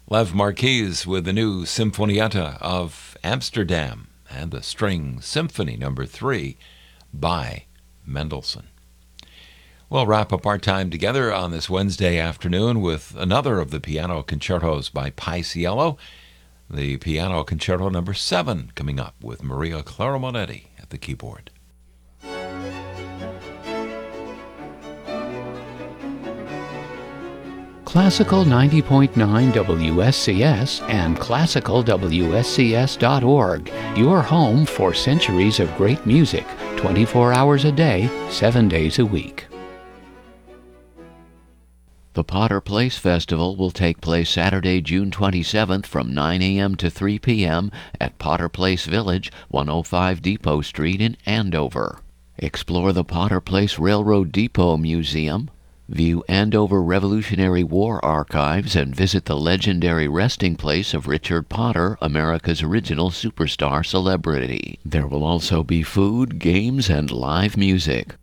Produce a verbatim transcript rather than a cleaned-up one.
Lev Marquez with the new Sinfonietta of Amsterdam and the String Symphony number three by Mendelssohn. We'll wrap up our time together on this Wednesday afternoon with another of the piano concertos by Paisiello, the Piano Concerto number seven, coming up with Maria Clara Monetti at the keyboard. Classical ninety point nine W S C S and classical W S C S dot org, your home for centuries of great music, twenty-four hours a day, seven days a week. The Potter Place Festival will take place Saturday, June twenty-seventh from nine a.m. to three p.m. at Potter Place Village, one oh five Depot Street in Andover. Explore the Potter Place Railroad Depot Museum, view Andover Revolutionary War archives, and visit the legendary resting place of Richard Potter, America's original superstar celebrity. There will also be food, games, and live music.